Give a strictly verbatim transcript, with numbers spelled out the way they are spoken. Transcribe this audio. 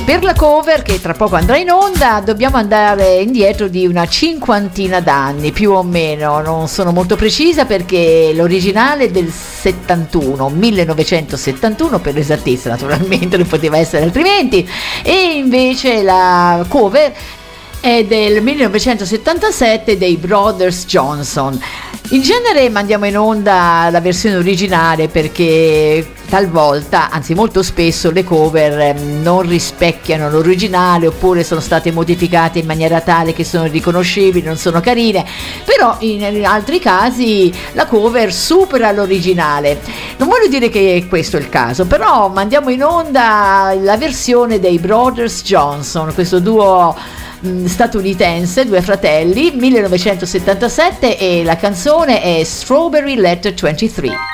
Per la cover, che tra poco andrà in onda, dobbiamo andare indietro di una cinquantina d'anni, più o meno, non sono molto precisa perché l'originale è del settantuno, millenovecentosettantuno per l'esattezza, naturalmente non poteva essere altrimenti, e invece la cover è del millenovecentosettantasette dei Brothers Johnson. In genere mandiamo in onda la versione originale perché talvolta, anzi molto spesso, le cover non rispecchiano l'originale oppure sono state modificate in maniera tale che sono riconoscibili, non sono carine, però in altri casi la cover supera l'originale. Non voglio dire che questo è il caso, però mandiamo in onda la versione dei Brothers Johnson, questo duo statunitense, due fratelli, millenovecentosettantasette, e la canzone è Strawberry Letter ventitré.